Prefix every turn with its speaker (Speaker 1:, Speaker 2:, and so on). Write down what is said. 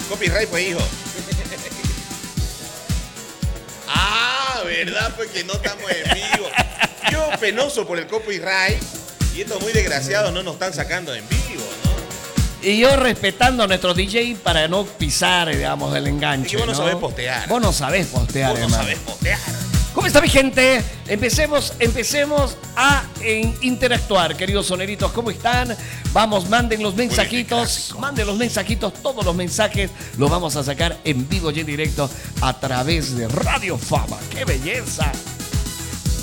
Speaker 1: copyright, pues, hijo. Ah, ¿verdad? Pues que no estamos en vivo. Yo penoso por el copyright y estos muy desgraciados no nos están sacando en vivo, ¿no?
Speaker 2: Y yo respetando a nuestro DJ para no pisar, digamos, el enganche.
Speaker 1: Es que vos no sabés postear.
Speaker 2: Vos no sabés postear,
Speaker 1: Vos no
Speaker 2: hermano.
Speaker 1: sabés postear.
Speaker 2: ¿Cómo está mi gente? Empecemos a interactuar, queridos soneritos. ¿Cómo están? Vamos, manden los mensajitos. Manden los mensajitos, todos los mensajes los vamos a sacar en vivo y en directo a través de Radio Fama. ¡Qué belleza!